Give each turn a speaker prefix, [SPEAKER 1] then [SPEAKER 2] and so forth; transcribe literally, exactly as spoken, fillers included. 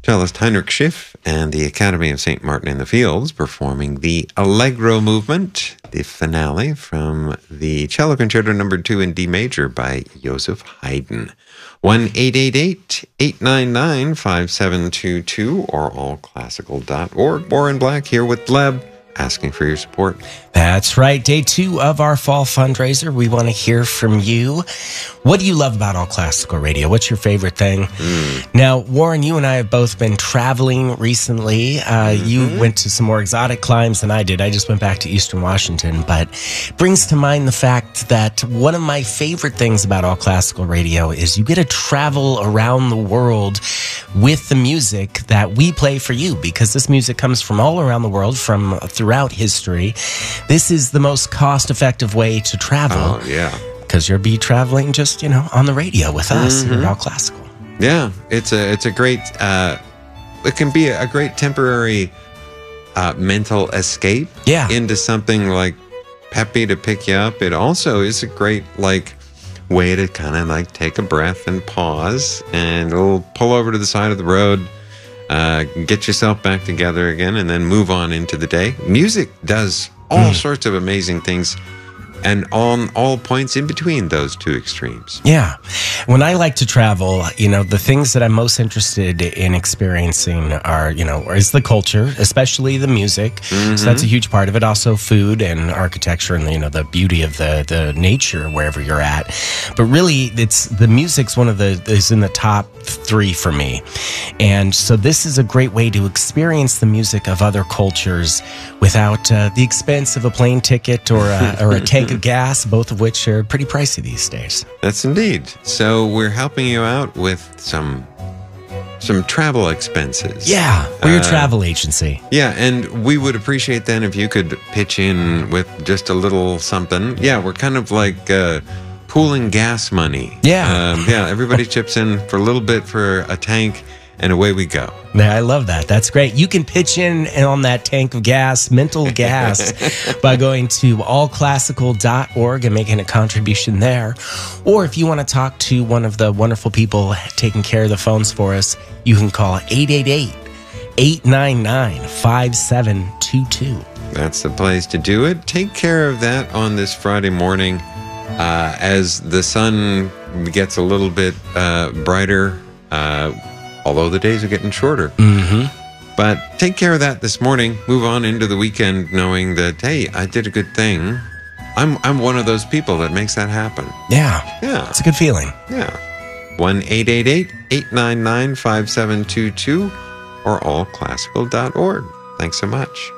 [SPEAKER 1] Cellist Heinrich Schiff and the Academy of Saint Martin in the Fields performing the Allegro movement, the finale from the Cello Concerto number two in D major by Joseph Haydn. one eight eight eight, eight nine nine, five seven two two or all classical dot org. Warren Black here with Bleb, asking for your support.
[SPEAKER 2] That's right. Day two of our fall fundraiser. We want to hear from you. What do you love about All Classical Radio? What's your favorite thing? Mm. Now, Warren, you and I have both been traveling recently. Uh, mm-hmm. You went to some more exotic climes than I did. I just went back to Eastern Washington, but brings to mind the fact that one of my favorite things about All Classical Radio is you get to travel around the world with the music that we play for you, because this music comes from all around the world, from throughout history. This is the most cost-effective way to travel.
[SPEAKER 1] Oh, yeah.
[SPEAKER 2] Because you'll be traveling just, you know, on the radio with us mm-hmm. here at All Classical.
[SPEAKER 1] Yeah, it's a it's a great, uh, it can be a great temporary uh, mental escape
[SPEAKER 2] yeah.
[SPEAKER 1] into something like peppy to pick you up. It also is a great, like, way to kind of, like, take a breath and pause and we'll pull over to the side of the road, uh, get yourself back together again, and then move on into the day. Music does all mm. sorts of amazing things, and on all points in between those two extremes.
[SPEAKER 2] Yeah. When I like to travel, you know, the things that I'm most interested in experiencing are, you know, is the culture, especially the music. Mm-hmm. So that's a huge part of it. Also food and architecture and, you know, the beauty of the, the nature wherever you're at. But really, it's the music's one of the, is in the top three for me. And so this is a great way to experience the music of other cultures without uh, the expense of a plane ticket or a, or a tank of gas, both of which are pretty pricey these days.
[SPEAKER 1] That's indeed. So we're helping you out with some some travel expenses.
[SPEAKER 2] Yeah, we're your
[SPEAKER 1] uh,
[SPEAKER 2] travel agency.
[SPEAKER 1] Yeah, and we would appreciate then if you could pitch in with just a little something. Yeah, we're kind of like uh, pooling gas money.
[SPEAKER 2] Yeah.
[SPEAKER 1] Um, yeah, everybody chips in for a little bit for a tank, and away we go.
[SPEAKER 2] Yeah, I love that. That's great. You can pitch in on that tank of gas, mental gas, by going to all classical dot org and making a contribution there. Or if you want to talk to one of the wonderful people taking care of the phones for us, you can call eight eight eight, eight nine nine, five seven two two.
[SPEAKER 1] That's the place to do it. Take care of that on this Friday morning uh, as the sun gets a little bit uh, brighter, uh, although the days are getting shorter.
[SPEAKER 2] Mm-hmm.
[SPEAKER 1] But take care of that this morning. Move on into the weekend knowing that, hey, I did a good thing. I'm I'm one of those people that makes that happen.
[SPEAKER 2] Yeah.
[SPEAKER 1] Yeah.
[SPEAKER 2] It's a good feeling.
[SPEAKER 1] Yeah. one eight eight eight, eight nine nine, five seven two two or all classical dot org. Thanks so much.